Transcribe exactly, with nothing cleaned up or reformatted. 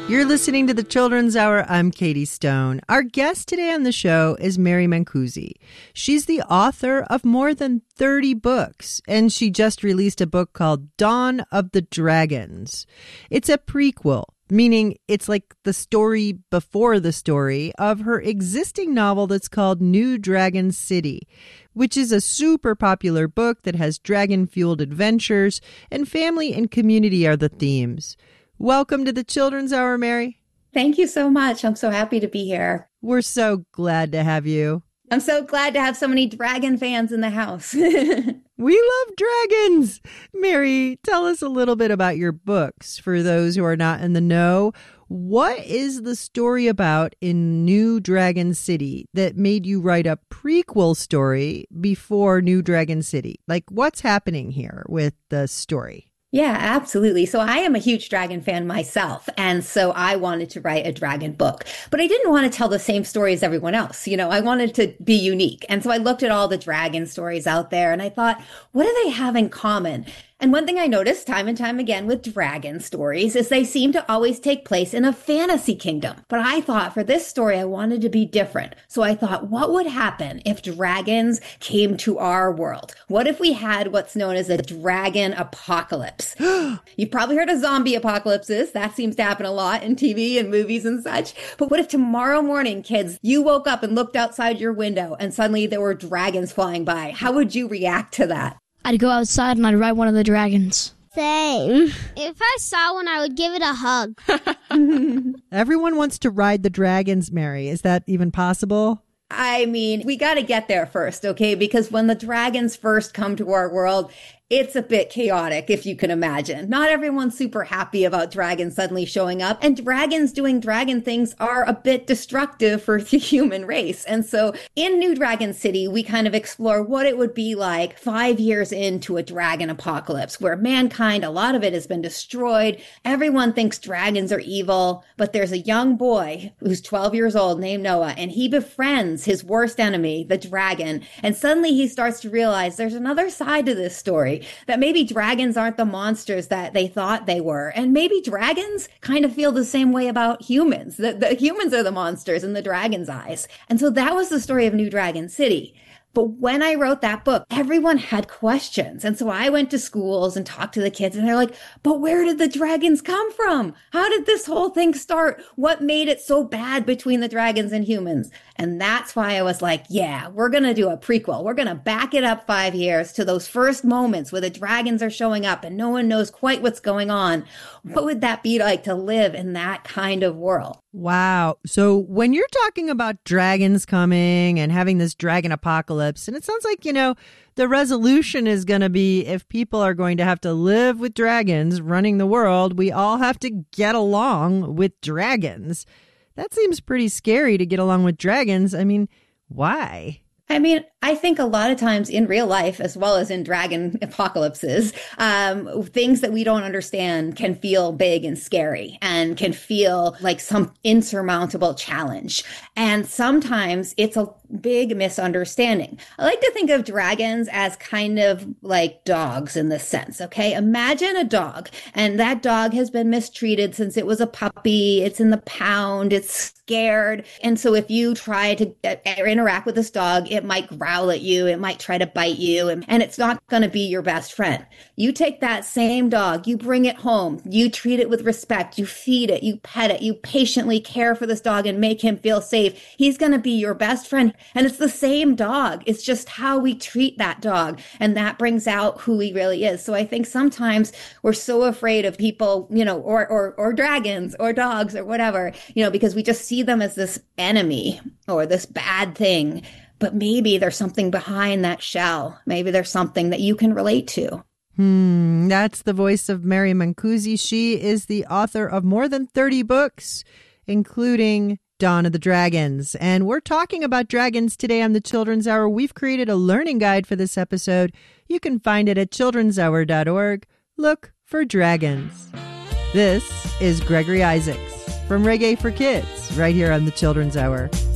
You're listening to the Children's Hour. I'm Katie Stone. Our guest today on the show is Mary Mancusi. She's the author of more than thirty books, and she just released a book called Dawn of the Dragons. It's a prequel, meaning it's like the story before the story of her existing novel that's called New Dragon City, which is a super popular book that has dragon-fueled adventures, and family and community are the themes. Welcome to the Children's Hour, Mary. Thank you so much. I'm so happy to be here. We're so glad to have you. I'm so glad to have so many dragon fans in the house. We love dragons. Mary, tell us a little bit about your books for those who are not in the know. What is the story about in New Dragon City that made you write a prequel story before New Dragon City? Like, what's happening here with the story? Yeah, absolutely. So I am a huge dragon fan myself. And so I wanted to write a dragon book, but I didn't want to tell the same story as everyone else. You know, I wanted to be unique. And so I looked at all the dragon stories out there and I thought, what do they have in common? And one thing I noticed time and time again with dragon stories is they seem to always take place in a fantasy kingdom. But I thought for this story, I wanted to be different. So I thought, what would happen if dragons came to our world? What if we had what's known as a dragon apocalypse? You've probably heard of zombie apocalypses. That seems to happen a lot in T V and movies and such. But what if tomorrow morning, kids, you woke up and looked outside your window and suddenly there were dragons flying by? How would you react to that? I'd go outside and I'd ride one of the dragons. Same. If I saw one, I would give it a hug. Everyone wants to ride the dragons, Mary. Is that even possible? I mean, we got to get there first, okay? Because when the dragons first come to our world, it's a bit chaotic, if you can imagine. Not everyone's super happy about dragons suddenly showing up, and dragons doing dragon things are a bit destructive for the human race. And so in New Dragon City, we kind of explore what it would be like five years into a dragon apocalypse, where mankind, a lot of it has been destroyed. Everyone thinks dragons are evil, but there's a young boy who's twelve years old named Noah, and he befriends his worst enemy, the dragon. And suddenly he starts to realize there's another side to this story. That maybe dragons aren't the monsters that they thought they were. And maybe dragons kind of feel the same way about humans. The, the humans are the monsters in the dragon's eyes. And so that was the story of New Dragon City. But when I wrote that book, everyone had questions. And so I went to schools and talked to the kids and they're like, but where did the dragons come from? How did this whole thing start? What made it so bad between the dragons and humans? And that's why I was like, yeah, we're going to do a prequel. We're going to back it up five years to those first moments where the dragons are showing up and no one knows quite what's going on. What would that be like to live in that kind of world? Wow. So when you're talking about dragons coming and having this dragon apocalypse, and it sounds like, you know, the resolution is going to be if people are going to have to live with dragons running the world, we all have to get along with dragons. That seems pretty scary to get along with dragons. I mean, why? I mean, I think a lot of times in real life, as well as in dragon apocalypses, um, things that we don't understand can feel big and scary and can feel like some insurmountable challenge. And sometimes it's a big misunderstanding. I like to think of dragons as kind of like dogs in this sense, okay? Imagine a dog, and that dog has been mistreated since it was a puppy. It's in the pound. It's scared. And so if you try to uh, interact with this dog, it might growl at you. It might try to bite you, and, and it's not going to be your best friend. You take that same dog, you bring it home, you treat it with respect, you feed it, you pet it, you patiently care for this dog and make him feel safe. He's going to be your best friend. And it's the same dog. It's just how we treat that dog. And that brings out who he really is. So I think sometimes we're so afraid of people, you know, or, or, or dragons or dogs or whatever, you know, because we just see them as this enemy or this bad thing. But maybe there's something behind that shell. Maybe there's something that you can relate to. Hmm, that's the voice of Mary Mancusi. She is the author of more than thirty books, including Dawn of the Dragons. And we're talking about dragons today on the Children's Hour. We've created a learning guide for this episode. You can find it at children's hour dot org. Look for dragons. This is Gregory Isaacs from Reggae for Kids, right here on the Children's Hour.